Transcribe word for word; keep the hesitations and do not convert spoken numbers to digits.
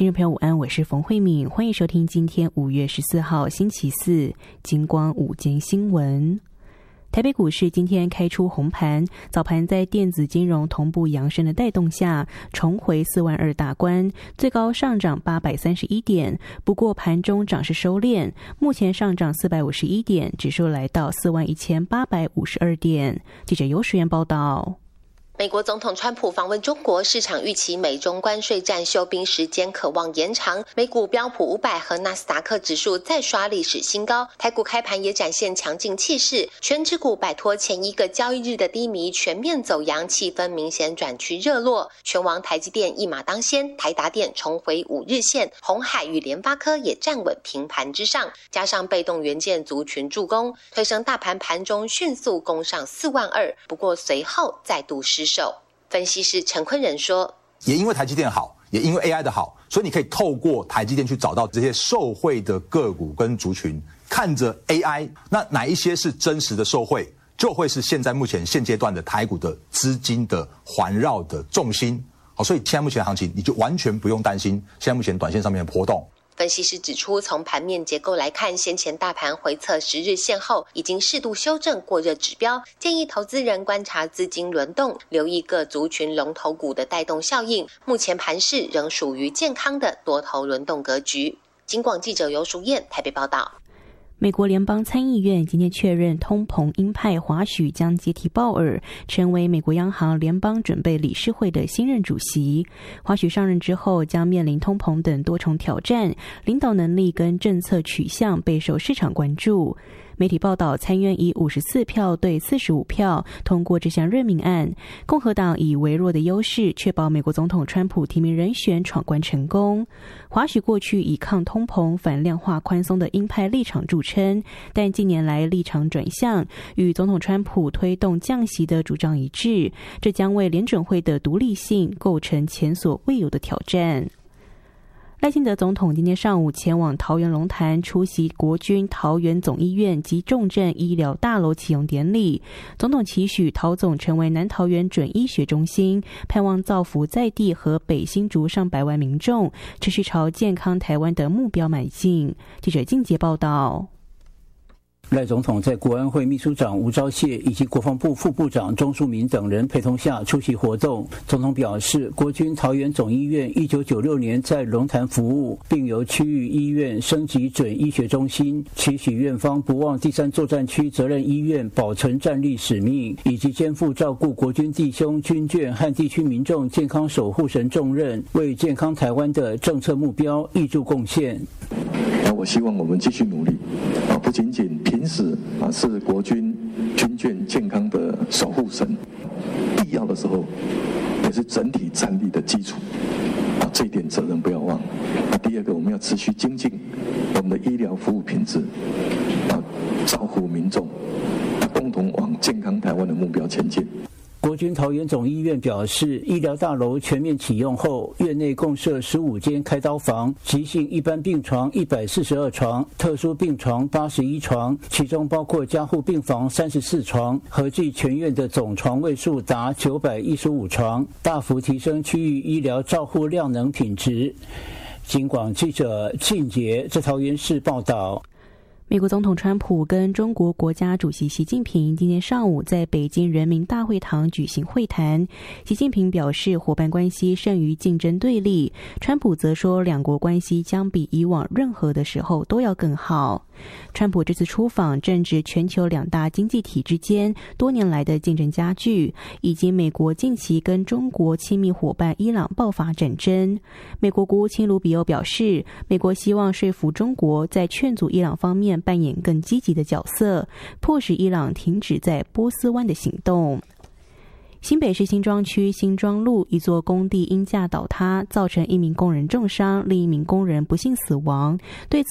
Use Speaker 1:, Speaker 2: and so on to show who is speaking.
Speaker 1: 听众朋友午安，我是冯慧敏，欢迎收听今天五月十四号星期四金光午间新闻。台北股市今天开出红盘，早盘在电子金融同步扬升的带动下，重回四万二大关，最高上涨八百三十一点。不过盘中涨势收敛，目前上涨四百五十一点，指数来到四万一千八百五十二点。记者尤时源报道。
Speaker 2: 美国总统川普访问中国，市场预期美中关税战休兵时间可望延长。美股标普五百和纳斯达克指数再刷历史新高，台股开盘也展现强劲气势，全指股摆脱前一个交易日的低迷，全面走阳，气氛明显转趋热络。全王台积电一马当先，台达电重回五日线，鸿海与联发科也站稳平盘之上，加上被动元件族群助攻，推升大盘盘中迅速攻上四万二，不过随后再度失守。分析师陈坤仁说，
Speaker 3: 也因为台积电好，也因为 A I 的好，所以你可以透过台积电去找到这些受惠的个股跟族群，看着 A I， 那哪一些是真实的受惠，就会是现在目前现阶段的台股的资金的环绕的重心。好，所以现在目前的行情你就完全不用担心现在目前短线上面的波动。
Speaker 2: 分析师指出，从盘面结构来看，先前大盘回测十日线后，已经适度修正过热指标，建议投资人观察资金轮动，留意各族群龙头股的带动效应。目前盘势仍属于健康的多头轮动格局。金广记者游淑燕台北报道。
Speaker 1: 美国联邦参议院今天确认，通膨鹰派华许将接替鲍尔，成为美国央行联邦准备理事会的新任主席。华许上任之后，将面临通膨等多重挑战，领导能力跟政策取向备受市场关注。媒体报道，参院以五十四票对四十五票通过这项任命案，共和党以微弱的优势确保美国总统川普提名人选闯关成功。华许过去以抗通膨、反量化宽松的鹰派立场著称，但近年来立场转向，与总统川普推动降息的主张一致，这将为联准会的独立性构成前所未有的挑战。赖清德总统今天上午前往桃园龙潭出席国军桃园总医院及重症医疗大楼启用典礼。总统期许桃总成为南桃园准医学中心，盼望造福在地和北新竹上百万民众，持续朝健康台湾的目标迈进。记者静杰报道。
Speaker 4: 赖总统在国安会秘书长吴钊燮以及国防部副部长钟树明等人陪同下出席活动。总统表示，国军桃园总医院一九九六年在龙潭服务，并由区域医院升级准医学中心，期许院方不忘第三作战区责任医院保存战力使命，以及肩负照顾国军弟兄、军眷和地区民众健康守护神重任，为健康台湾的政策目标挹注贡献。
Speaker 5: 那我希望我们继续努力啊，不仅仅平时啊是国军军眷健康的守护神，必要的时候也是整体战力的基础啊，这一点责任不要忘。那第二个，我们要持续精进我们的医疗服务品质啊，照顾民众啊，共同往健康台湾的目标前进。
Speaker 4: 国军桃园总医院表示，医疗大楼全面启用后，院内共设十五间开刀房，急性一般病床一百四十二床，特殊病床八十一床，其中包括加护病房三十四床，合计全院的总床位数达九百一十五床，大幅提升区域医疗照护量能品质。金广记者庆杰在桃园市报道。
Speaker 1: 美国总统川普跟中国国家主席习近平今天上午在北京人民大会堂举行会谈。习近平表示，伙伴关系胜于竞争对立，川普则说，两国关系将比以往任何的时候都要更好。川普这次出访正值全球两大经济体之间多年来的竞争加剧，以及美国近期跟中国亲密伙伴伊朗爆发战争。美国国务卿卢比欧表示，美国希望说服中国在劝阻伊朗方面扮演更积极的角色，迫使伊朗停止在波斯湾的行动。新北市新庄区新庄路一座工地因架倒塌，造成一名工人重伤，另一名工人不幸死亡。对此